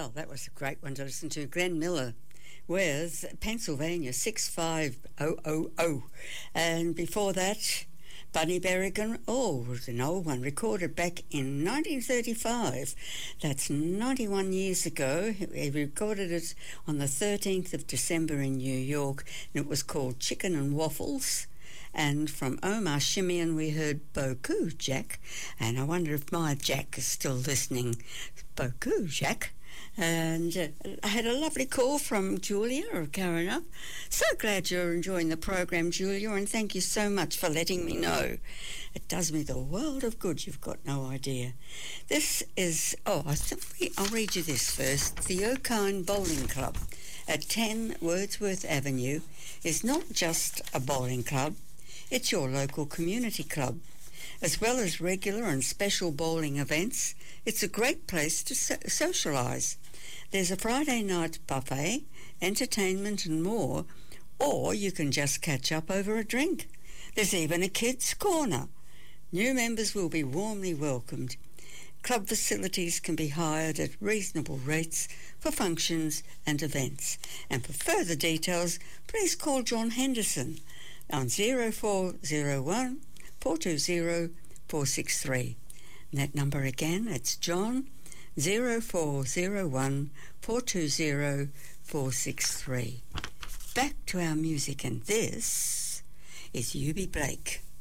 Well, that was a great one to listen to. Glenn Miller with Pennsylvania 65000. And before that, Bunny Berrigan, it was an old one, recorded back in 1935. That's 91 years ago. He recorded it on the 13th of December in New York, and it was called Chicken and Waffles. And from Omar Shimian we heard Boku Jack, and I wonder if my Jack is still listening. Boku Jack. And I had a lovely call from Julia of Karanup. So glad you're enjoying the program, Julia, and thank you so much for letting me know. It does me the world of good, you've got no idea. This is, I'll read you this first. The Okine Bowling Club at 10 Wordsworth Avenue is not just a bowling club, it's your local community club. As well as regular and special bowling events, it's a great place to socialise. There's a Friday night buffet, entertainment and more, or you can just catch up over a drink. There's even a kids' corner. New members will be warmly welcomed. Club facilities can be hired at reasonable rates for functions and events. And for further details, please call John Henderson on 0401 420 463. And that number again, it's John, 0401 420 463. Back to our music, and this is Eubie Blake.